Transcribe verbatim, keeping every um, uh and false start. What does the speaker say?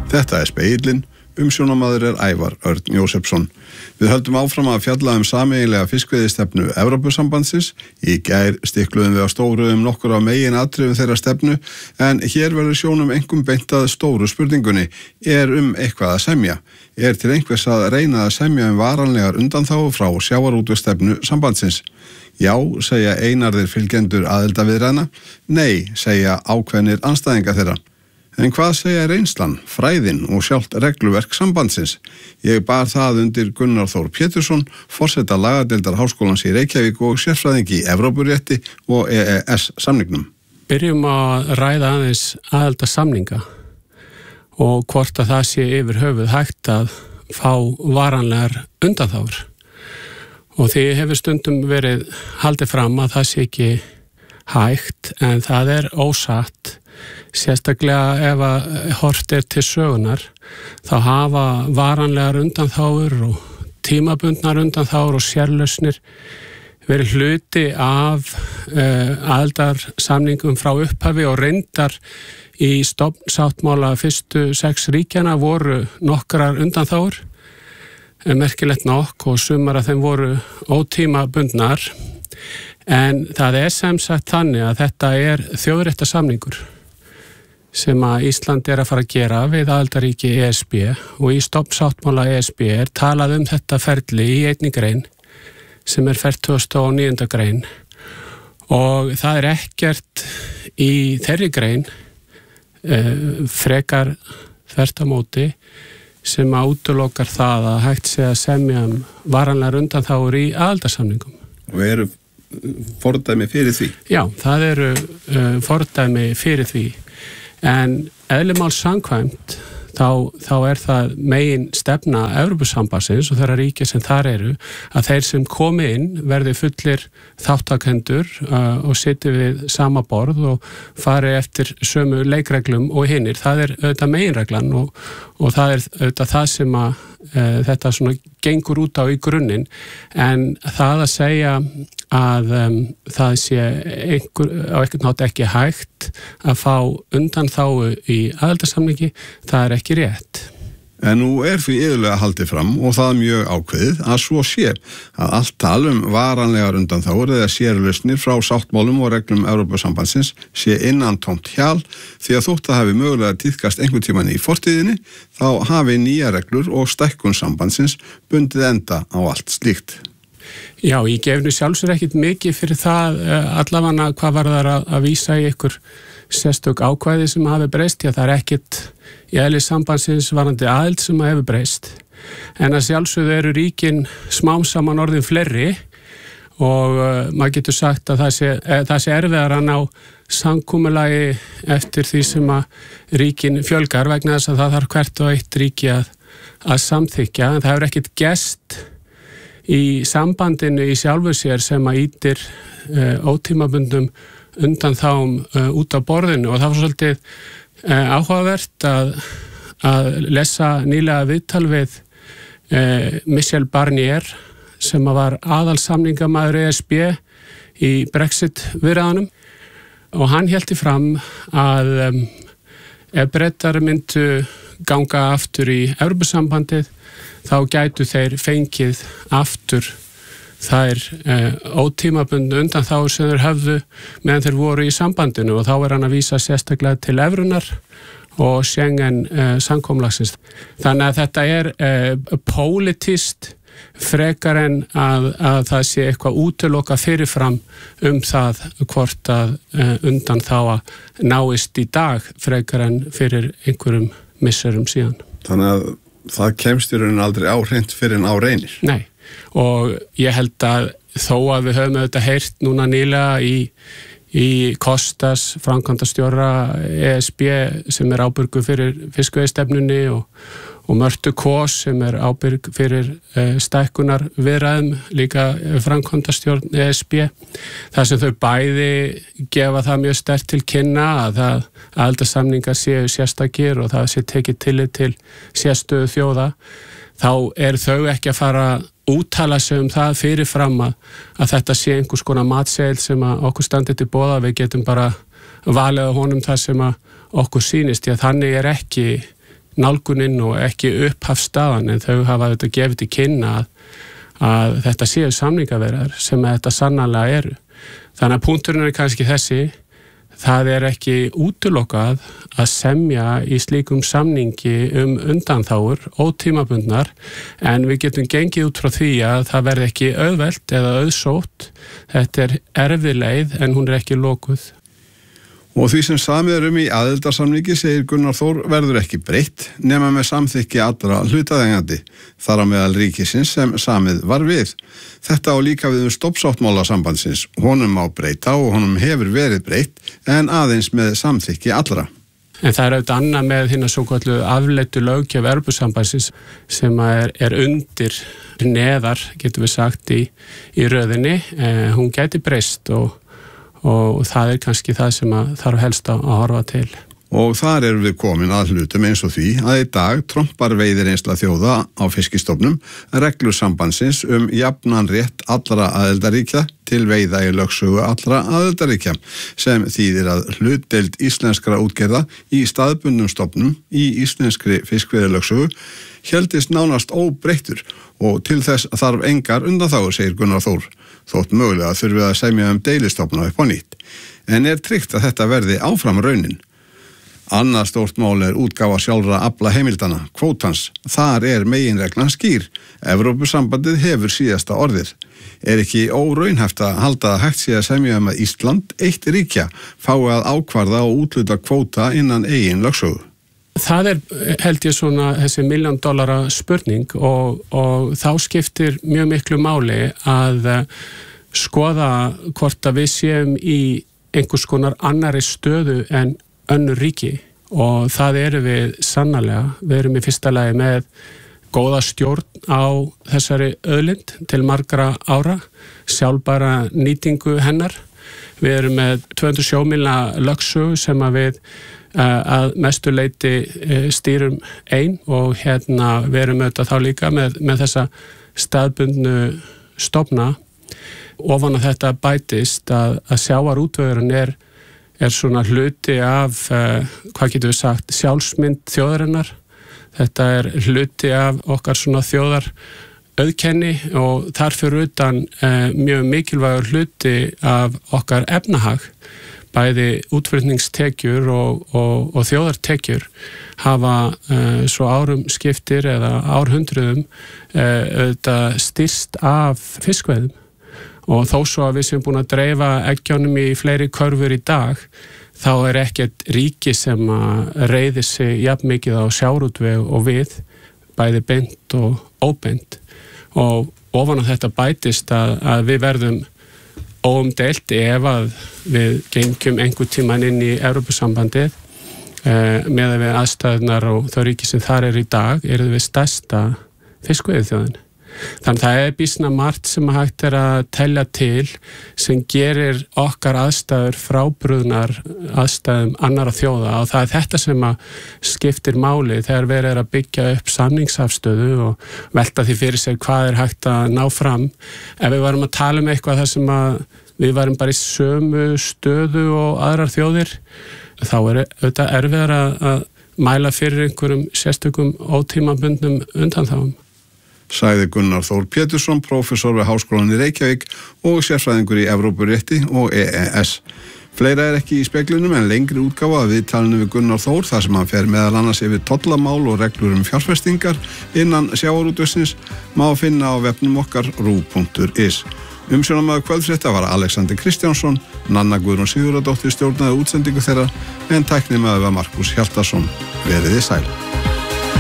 Þetta er Spegillinn, umsjónarmaður er Ævar Örn Jósepsson. Við höldum áfram að fjalla um sameiginlega fiskveiðistefnu Evrópusambandsins. Í gær stikluðum við á stóru um nokkur af megin atriðum þeirra stefnu, en hér verður sjónum einkum beint að stóru spurningunni. Er um eitthvað að semja? Er til einhvers að reyna að semja um varanlegar undanþágur frá sjávarútvegsstefnu sambandsins? Já, segja einarðir fylgjendur aðildarviðræðna. Nei, segja ákveðnir andstæðingar þeirra. En hvað segja reynslan, fræðin og sjálft regluverk sambandsins? Ég bar það undir Gunnar Þór Pétursson, forseta lagadeildar Háskólans í Reykjavík og sérfræðingi í Evrópurétti og E E S samningnum. Byrjum að ræða aðeins aðildarsamninga og hvort að það sé yfir höfuð hægt að fá varanlegar undanþágur. Og því hefur stundum verið haldið fram að það sé ekki hægt, en það er ósatt. Sérstaklega ef að hort er til sögunar, þá hafa varanlegar undanþágur og tímabundnar undanþágur og sérlausnir verið hluti af uh, aðildarsamningum frá upphafi, og reyndar í stofnsáttmála fyrstu sex ríkjana voru nokkrar undanþágur, merkilegt nokk, og sumar af þeim voru ótímabundnar. En það er sem sagt þannig að þetta er þjóðréttarsamningur sem að Ísland er að fara að gera við aðildarríki E S B, og í stofnsáttmála E S B er talað um þetta ferli í einni grein sem er fertugasta og níunda grein, og það er ekkert í þeirri grein eh, frekar þvert á móti sem að útilokar það að hægt sé að semja um varanlegar undanþágur í aðildarsamningum. Og eru fordæmi fyrir því? Já, það eru uh, fordæmi fyrir því. En eðli máls samkvæmt þá, þá er það megin stefna Evrópusambandsins og þeirra ríkja sem þar eru, að þeir sem komi inn verði fullir þáttakendur uh, og sitji við sama borð og fari eftir sömu leikreglum og hinnir. Það er auðvitað meginreglan, og, og það er auðvitað það sem að uh, þetta svona gengur út á í grunninn. En það að segja að um, það sé einhver, á einhvern nátt ekki hægt að fá undanþágu í aðildarsamningi, það er ekki rétt. En nú er því yfirlega haldið fram, og það er mjög ákveðið, að svo sé að allt talum varanlegar undanþágur eða sérlausnir frá sáttmálum og reglum Evrópusambandsins sé innantómt hjal, því að þótt að hafi mögulega tíðkast einhvern tímann í fortíðinni, þá hafi nýja reglur og stækkun sambandsins bundið enda á allt slíkt. Já, ég gefnu sjálfsögur ekkit mikið fyrir það, allavega hvað var það að, að vísa í ykkur sérstök ákvæði sem hafi breyst, því að það er ekkit í eðli sambandsins varandi aðild sem hafi breyst. En að sjálfsögðu eru ríkin smám saman orðin fleiri, og uh, maður getur sagt að það sé, eh, það sé erfiðar að ná samkomulagi eftir því sem að ríkin fjölgar, vegna þess að það þarf hvert og eitt ríki að, að samþykja, en það hefur ekkit gest í sambandinu í sjálfu sér sem að ítir uh, ótímabundum undan þáum uh, út á borðinu, og það var svolítið uh, áhugavert að, að lesa nýlega viðtal við uh, Michel Barnier sem að var aðalsamningamaður E S B í Brexit viðræðunum, og hann héldi fram að um, ef Bretar myndu ganga aftur í Evrópusambandið, þá gætu þeir fengið aftur þær eh, ótímabundnu undanþágur sem þeir höfðu meðan þeir voru í sambandinu, og þá er hann að vísa sérstaklega til evrunar og Schengen eh, samkomulagsins. Þannig að þetta er eh, pólitískt frekar en að, að það sé eitthvað útiloka fyrirfram um það hvort að eh, undanþága náist í dag frekar en fyrir einhverjum misserum síðan. Þannig að það kemst í rauninni aldrei á hreint fyrir en á reynir. Nei, og ég held að þó að við höfum auðvitað heyrt núna nýlega í, í Kostas, framkvæmdastjóra E S B sem er ábyrgur fyrir fiskveiðistefnunni, og, og Mörtu Kós sem er ábyrg fyrir uh, stækkunar viðræðum, líka framkvæmdastjórn E S B. Það sem þau bæði gefa það mjög sterkt til kynna að það aðildarsamningar séu sérstakir og það sé tekið tillit til sérstöðu þjóða, þá er þau ekki að fara úttala sig um það fyrirfram að, að þetta sé einhvers konar matseðil sem að okkur standi til boða. Við getum bara valið á honum það sem að okkur sýnist, því að þannig er ekki nálguninn og ekki upphafsstaðan, en þau hafa þetta gefið til kynna að, að þetta séu samningaverðar sem þetta sannarlega eru. Þannig að punkturinn er kannski þessi, það er ekki útilokað að semja í slíkum samningi um undanþágur, ótímabundnar, en við getum gengið út frá því að það verði ekki auðvelt eða auðsótt. Þetta er erfið leið en hún er ekki lokuð. Og því sem samið er um í aðildarsamningi, segir Gunnar Þór, verður ekki breytt nema með samþykki allra hlutaðeigandi, þar á meðal ríkisins sem samið var við. Þetta á líka við um stofnsáttmála sambandsins. Honum má breyta og honum hefur verið breytt en aðeins með samþykki allra. En það er auðvitað annað með hérna svo kallu afleiddu löggjöf Evrópusambandsins sem er, er undir neðar, getum við sagt, í, í röðinni. Eh, hún gæti breyst og og það er kannski það sem að þarf helst að horfa til. Og þar erum við komin að hlutum eins og því að í dag trompar veiðireynsla þjóða á fiskistofnum reglur sambandsins um jafnan rétt allra aðildarríkja til veiða í lögsögu allra aðildarríkja, sem þýðir að hlutdeild íslenskra útgerða í staðbundnum stofnum í íslenskri fiskveiðilögsögu héldist nánast óbreyttur og til þess þarf engar undanþágur, segir Gunnar Þór, þótt mögulega þurfið að semja um deilistofna upp á nýtt. En er tryggt að þetta verði áfram raunin? Annað stórt mál er útgáfa sjálfra afla heimildana, kvótans. Þar er meginreglan skýr. Evrópusambandið hefur síðasta orðið. Er ekki óraunhæft að halda að hægt sé að semja um að Ísland, eitt ríkja, fái að ákvarða og útluta kvóta innan eigin lögsögu? Það er, held ég, svona þessi milljón dollara spurning og, og þá skiptir mjög miklu máli að skoða hvort að við séum í einhvers konar annari stöðu en önnur ríki og það eru við sannarlega. Við erum í fyrsta lagi með góða stjórn á þessari auðlind til margra ára, sjálfbæra nýtingu hennar. Við erum með tvö hundruð sjómílna lögsögu sem að við að mestu leyti stýrum ein og hérna við erum auðvitað þá líka með, með þessa staðbundnu stofna. Ofan á þetta bætist að, að sjávarútvegurinn er, er svona hluti af, uh, hvað getum við sagt, sjálfsmynd þjóðarinnar. Þetta er hluti af okkar svona þjóðar auðkenni og þar fyrir utan uh, mjög mikilvægur hluti af okkar efnahag. Bæði útflutningstekjur og, og, og þjóðartekjur hafa uh, svo árum skiptir eða árhundruðum uh, auðvitað styrst af fiskveiðum og þó svo að við sem búin að dreifa eggjunum í fleiri körfur í dag þá er ekkert ríki sem að reiði sig jafn mikið á sjávarútveg og við, bæði beint og óbeint og ofan á þetta bætist að, að við verðum óumdeilt ef að við gengjum einhver tíman inn í Evrópusambandið eh, með að við aðstæðunar og þau ríki sem þar er í dag eru við stærsta fiskveiðiþjóðin. Þannig það er býsna margt sem hægt er að telja til sem gerir okkar aðstæður frábrugðnar aðstæðum annara þjóða og það er þetta sem að skiptir máli þegar verið er að byggja upp samningsafstöðu og velta því fyrir sér hvað er hægt að ná fram. Ef við varum að tala um eitthvað þar sem að við varum bara í sömu stöðu og aðrar þjóðir, þá er auðvitað erfiðar að, að mæla fyrir einhverjum sérstökum ótímabundnum undanþágum. Sagði Gunnar Þór Pétursson, prófessor við Háskólann í Reykjavík og sérfræðingur í Evrópurétti og E E S. Fleira er ekki í speglunum en lengri útgáfa af viðtalinu við Gunnar Þór þar sem hann fer meðal annars yfir tollamál og reglur um fjárfestingar innan sjávarútvegsins má finna á vefnum okkar rúv punktur is. Umsjónarmaður kvöldfrétta var Alexander Kristjánsson, Nanna Guðrún Sigurðardóttir stjórnaði útsendingu þeirra en tæknimaður var Markus Hjaltason. Veriði sæl.